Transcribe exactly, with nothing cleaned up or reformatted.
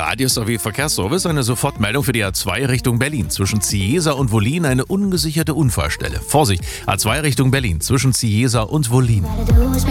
Radius A W Verkehrsservice, eine Sofortmeldung für die A zwei Richtung Berlin. Zwischen Ziesa und Wollin eine ungesicherte Unfallstelle. Vorsicht, A zwei Richtung Berlin, zwischen Ziesa und Wollin.